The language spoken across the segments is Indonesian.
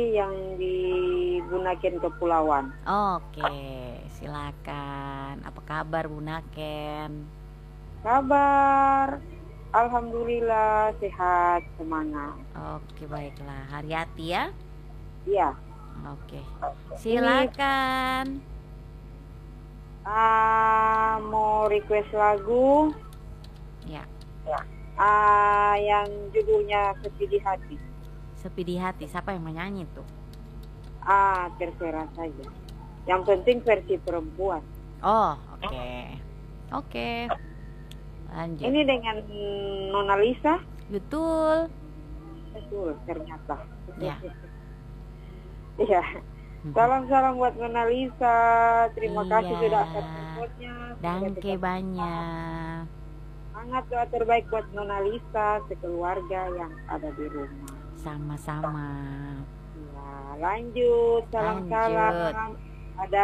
yang di Bunaken Kepulauan. Oke, silakan. Apa kabar Bu Naken? Kabar, alhamdulillah sehat, semangat. Oke, baiklah. Haryati ya. Iya, Oke, ini silakan. mau request lagu Ya, yang judulnya Sepi di Hati. sepi di hati. Siapa yang menyanyi tuh? Terserah saja. Yang penting versi perempuan. Oh, oke. Oke, lanjut. Ini dengan Nona Lisa. Betul. Betul, ternyata. Ya. Iya. Salam-salam buat Nona Lisa. Terima kasih Iya. sudah akan supportnya. Dangke banyak. Semangat, doa terbaik buat Nona Lisa, sekeluarga yang ada di rumah. Sama-sama. Ya, lanjut. Salam-salam. Ada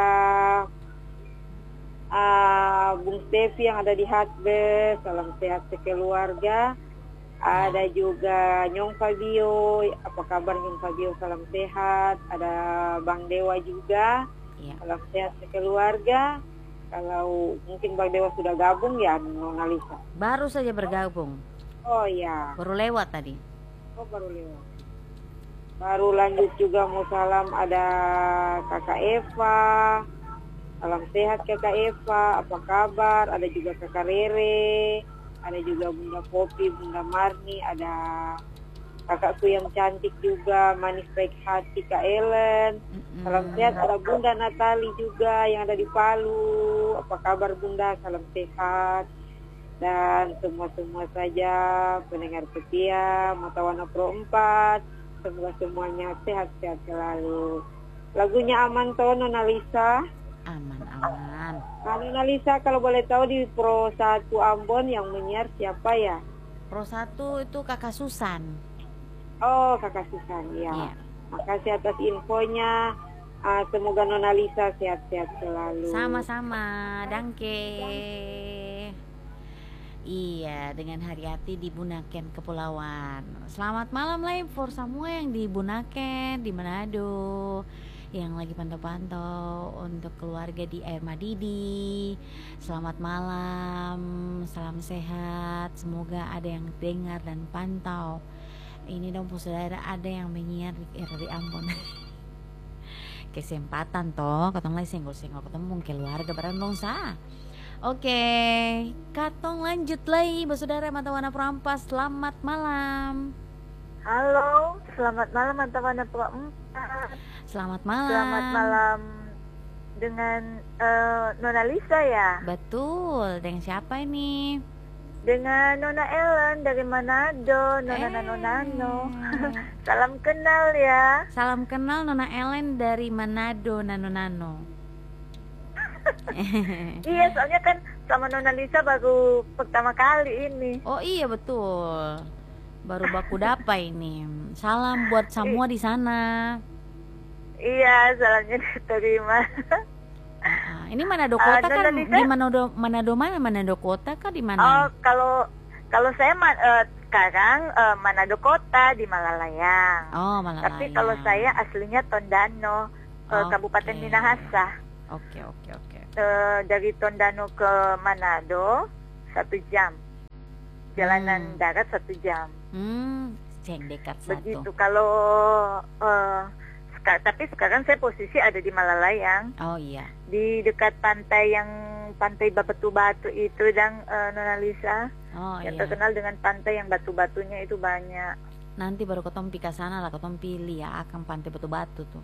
Bung Stevi yang ada di Hatbe. Salam sehat sekeluarga. Ada juga Nyong Fabio. Apa kabar Nyong Fabio? Salam sehat. Ada Bang Dewa juga. Ya. Salam sehat sekeluarga. Kalau mungkin Bang Dewa sudah gabung ya Nona Lisa. Baru saja bergabung. Oh ya. Baru lewat tadi. Oh baru lewat. Baru lanjut juga mau salam ada Kakak Eva. Salam sehat Kakak Eva. Apa kabar? Ada juga Kakak Rere. Ada juga Bunda Popi, Bunda Marni. Ada kakakku yang cantik juga, manis baik hati Kak Ellen. Salam sehat. Ada Bunda Natali juga yang ada di Palu. Apa kabar Bunda? Salam sehat. Dan semua saja pendengar setia Matawana Pro 4. Semoga semuanya sehat-sehat selalu. Lagunya aman toh Nona Lisa? Aman. Nona Lisa kalau boleh tahu di Pro 1 Ambon yang menyiar siapa ya? Pro 1 itu Kakak Susan. Oh Kakak Susan ya. Iya. Makasih atas infonya. Semoga Nona Lisa sehat-sehat selalu. Sama-sama, dangke. Iya, dengan Haryati di Bunaken Kepulauan. Selamat malam live for semua yang di Bunaken, di Manado, yang lagi pantau-pantau untuk keluarga di Air Madidi. Selamat malam, salam sehat. Semoga ada yang dengar dan pantau. Ini dong saudara, ada yang menyiar di Ambon. Kesempatan toh, katong lagi senggol-senggol ketemu keluarga bareng dong sa. Oke, katong lanjut lagi, saudara Matawana Perampas. Selamat malam. Halo, selamat malam Matawana Pro 4. Selamat malam. Selamat malam dengan Nona Lisa ya. Betul, dengan siapa ini? Dengan Nona Ellen dari Manado, Nona Nonano. Salam kenal ya. Salam kenal Nona Ellen dari Manado, Nano. Iya, soalnya kan sama Nona Lisa baru pertama kali ini. Oh iya betul, baru baku dapa ini. Salam buat semua di sana. Iya, salamnya diterima. Ini Manado kota kan? Lisa? Di Manado mana? Manado kota kah di mana? Oh, kalau saya sekarang Manado kota di Malalayang. Oh, Malalayang. Tapi kalau saya aslinya Tondano, Kabupaten Minahasa. Oke. Dari Tondano ke Manado 1 jam, jalanan darat 1 jam. Ceng dekat satu. Begitu. Kalau tapi sekarang saya posisi ada di Malalayang. Oh iya. Di dekat pantai Batu-Batu itu dan Nona Lisa. Oh yang iya. terkenal dengan pantai yang batu-batunya itu banyak. Nanti baru ketemu ke sana lah, ketemu pilih ya akan pantai Batu-Batu tuh.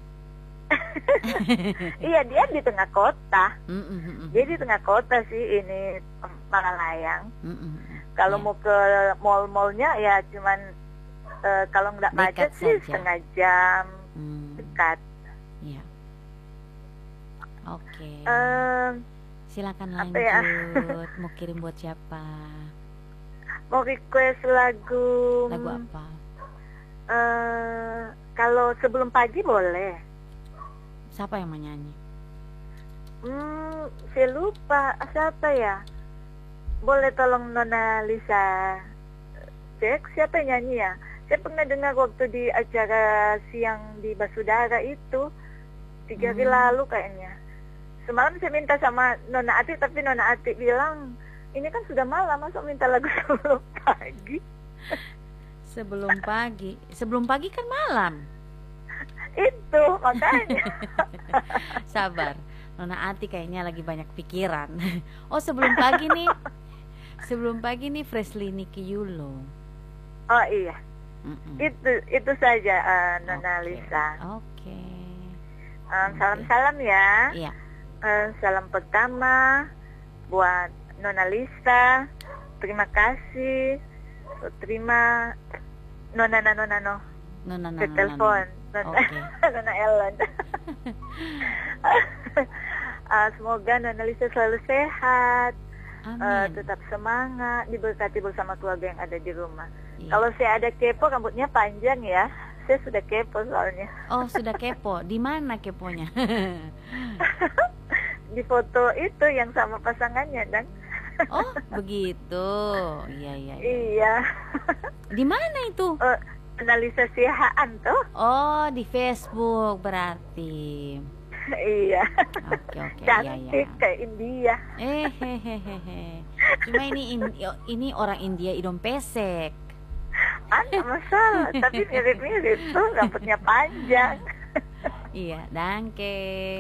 Iya, dia di tengah kota. Dia di tengah kota sih ini Malalayang. Kalau mau ke mall-mallnya ya cuman kalau nggak macet sih setengah jam. Dekat. Iya. Oke. Silakan Apa lanjut. ya? Mau kirim buat siapa? Mau request lagu. Lagu apa? Kalau sebelum pagi boleh. Siapa yang menyanyi? Saya lupa siapa ya. Boleh tolong Nona Lisa cek siapa yang nyanyi ya. Saya pernah dengar waktu di acara siang di Basudara itu 3 hari lalu kayaknya. Semalam saya minta sama Nona Ati, tapi Nona Ati bilang ini kan sudah malam, masa minta lagu sebelum pagi. Sebelum pagi kan malam. Itu makanya. Sabar, Nona Ati kayaknya lagi banyak pikiran. Oh, sebelum pagi nih Freshly Niki Yulo. Oh iya. Itu saja Nona Lisa. Oke. Salam-salam ya. Iya. Salam pertama buat Nona Lisa. Terima kasih. Terima Nona telepon. Nona Ellen. Semoga Nona Lisa selalu sehat. Tetap semangat, diberkati bersama keluarga yang ada di rumah. Kalau saya ada kepo, rambutnya panjang ya. Saya sudah kepo soalnya. Oh, sudah kepo. Di mana keponya? Di foto itu yang sama pasangannya, Dan. Oh, begitu. Iya. Iya. Di mana itu? Analisa sihaan tuh. Oh, di Facebook berarti. Iya. Oke. Cantik kayak India. Hehehe. Cuma ini orang India hidung pesek. Ada masalah, tapi mirip-mirip tuh, rambutnya panjang. Iya, danke.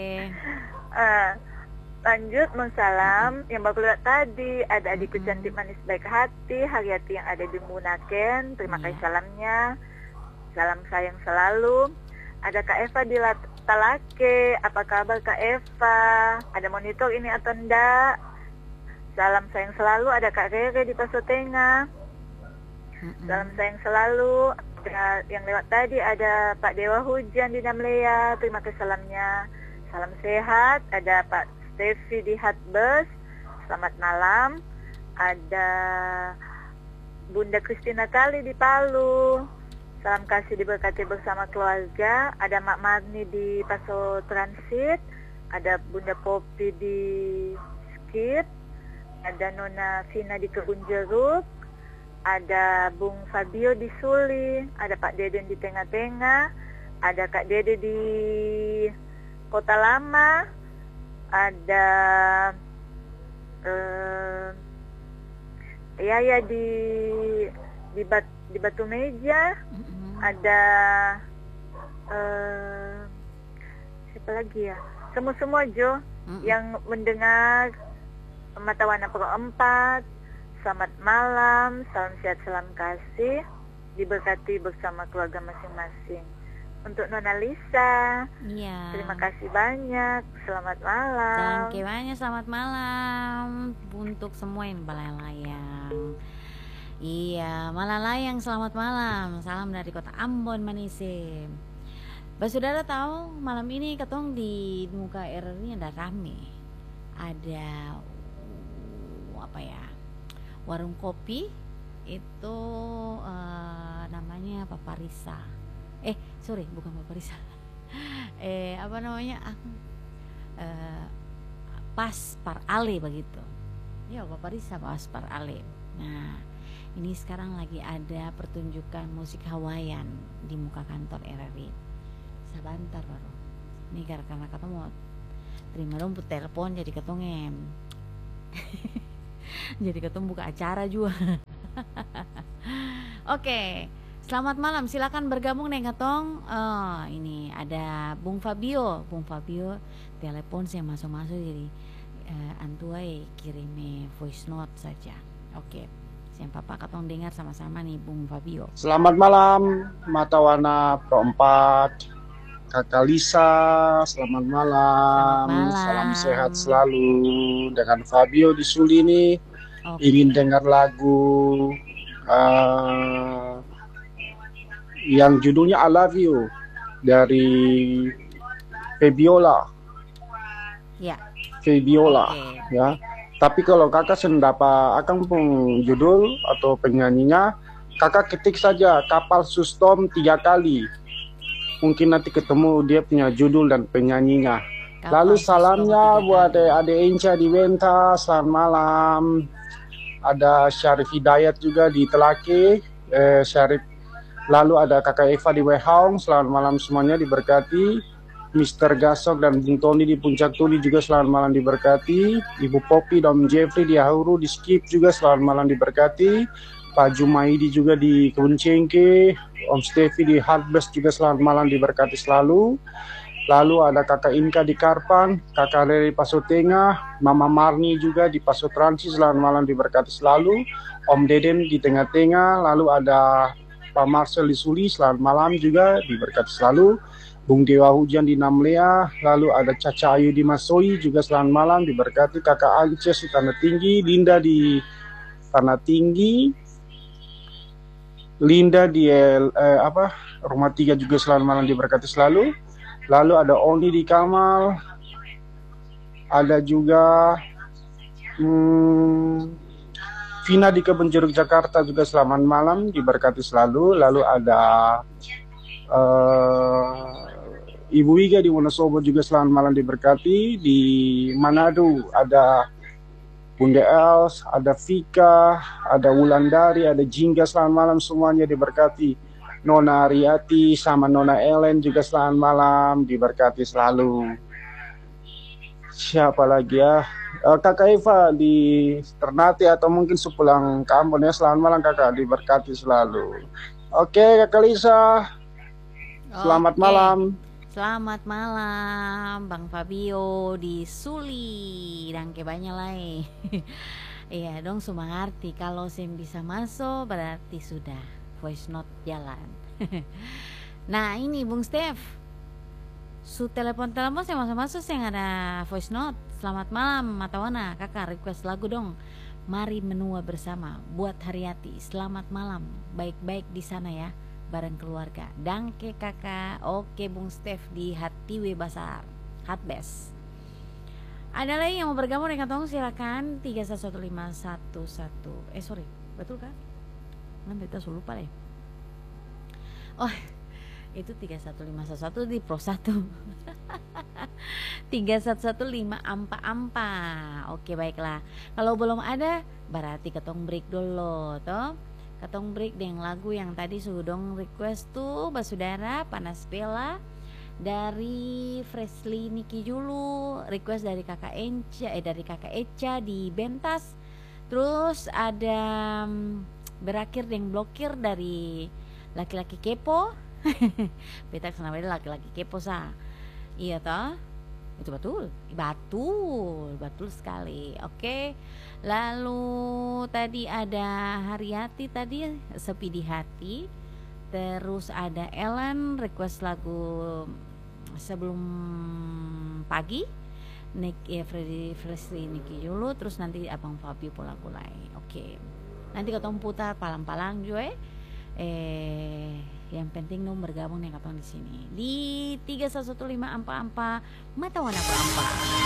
Lanjut mensalam yang baru lihat tadi, ada adikku cantik manis baik hati, Haryati yang ada di Bunaken. Terima kasih salamnya. Salam sayang selalu. Ada Kak Eva di Talake. Apa kabar Kak Eva? Ada monitor ini atau enggak? Salam sayang selalu. Ada Kak Rere di Pasotengah. Salam sayang selalu. Ada yang lewat tadi ada Pak Dewa Hujan di Namlea. Terima kasih salamnya. Salam sehat. Ada Pak Stevi di Hatbus. Selamat malam. Ada Bunda Kristina Kali di Palu. Salam kasih diberkati bersama keluarga. Ada Mak Marni di Paso Transit. Ada Bunda Popi di Skip. Ada Nona Vina di Kebun Jeruk. Ada Bung Fabio di Suli. Ada Pak Deden di Tengah-Tengah. Ada Kak Dede di Kota Lama. Ada Yaya di Batu Meja. Ada siapa lagi ya? Semua Jo yang mendengar Mata Warna Pro 4. Selamat malam, salam sehat, salam kasih, diberkati bersama keluarga masing-masing. Untuk Nona Lisa, terima kasih banyak, selamat malam. Terima banyak, selamat malam untuk semua yang balalayang. Iya, Malalayang selamat malam. Salam dari kota Ambon Manise. Saudara tahu malam ini ketong di muka air ini ada rame. Ada warung kopi itu namanya Paparisa. Sorry, bukan Paparisa. Paspar Ale begitu. Ya, Paparisa Paspar Ale. Nah, ini sekarang lagi ada pertunjukan musik Hawaiian di muka kantor RRI. Sebentar baru. Ini karena ketemu terima rumput telepon jadi ketongem. Jadi ketemu buka acara juga. Oke, selamat malam. Silakan bergabung nih ketong. Ini ada Bung Fabio. Telepon saya masuk jadi antuai kirimi voice note saja. Oke. Siapa Pak ketong dengar sama-sama nih Bung Fabio. Selamat malam Mata Warna Pro 4. Kakak Lisa, selamat malam. Salam sehat selalu. Dengan Fabio di Suli ini ingin dengar lagu yang judulnya I Love You dari Fabiola. Ya. Fabiola, ya. Tapi kalau kakak sendapat akan pun judul atau penyanyinya, kakak ketik saja Kapal Sustom 3 kali. Mungkin nanti ketemu dia punya judul dan penyanyinya. Lalu salamnya buat adik Enca di Wenta, selamat malam. Ada Syarif Hidayat juga di Telake, Syarif Lalu ada Kakak Eva di Wehaung, selamat malam semuanya, diberkati. Mr. Gasok dan Bung Tony di Puncak Tuli juga selamat malam, diberkati. Ibu Poppy dan Jeffrey di Ahuru di Skip juga selamat malam, diberkati. Pak Jumaidi juga di Kebun Cengke, Om Stevi di Hardbest juga selamat malam, diberkati selalu. Lalu ada Kakak Inka di Karpan, Kakak Rere di Paso Tengah, Mama Marni juga di Paso Transi, selamat malam, diberkati selalu. Om Deden di Tengah-Tengah, lalu ada Pak Marcel di Suli, selamat malam juga, diberkati selalu. Bung Dewa Hujan di Namlea, lalu ada Caca Ayu di Masoi juga selamat malam, diberkati. Kakak Ances di Tanah Tinggi, Linda di Tanah Tinggi, Linda di Rumah 3 juga selamat malam, diberkati selalu. Lalu ada Oni di Kamal, ada juga Vina di Kebun Jeruk Jakarta juga selamat malam, diberkati selalu. Lalu ada Ibu Wiga di Wonosobo juga selamat malam, diberkati. Di Manado ada Bunda Els, ada Vika, ada Wulandari, ada Jingga, selamat malam semuanya, diberkati. Nona Ariati sama Nona Ellen juga selamat malam, diberkati selalu. Siapa lagi ya? Kakak Eva di Ternate atau mungkin sepulang kampung ya, selamat malam kakak, diberkati selalu. Oke Kakak Lisa, selamat malam. Selamat malam Bang Fabio di Suli dan kebanyak lain. Iya dong, semangarti kalau sem bisa masuk berarti sudah voice note jalan. Nah ini Bung Steph, su telepon saya masuk yang ada voice note. Selamat malam Matawana, kakak request lagu dong. Mari menua bersama buat Haryati. Selamat malam, baik-baik di sana ya, bareng keluarga. Dangke kakak. Oke Bung Steph di Hatiwe Basar Hatbes. Ada lagi yang mau bergabung dengan tolong silakan 311511. Sorry, betul kan? Nanti kita lupa deh. Oh itu 31511 di Pro 1. 3115 ampa. Oke baiklah, kalau belum ada berarti ketong break dulu toh. Ketong break dengan lagu yang tadi sudong request tuh basudara Panas Bella dari Freshly Niki Julu, request dari kakak Eca di Bentas. Terus ada berakhir dengan blokir dari laki-laki kepo. Beta kenapa laki-laki kepo sah. Iya toh, itu betul sekali. Oke. Lalu tadi ada Haryati tadi Sepi di Hati. Terus ada Ellen request lagu Sebelum Pagi, Freshly Niki dulu. Terus nanti Abang Fabio pulai. Oke. Nanti ketemu putar palang-palang juga. Yang penting dong bergabung nih kapan di sini di 3115 ampa Matawana Ampa.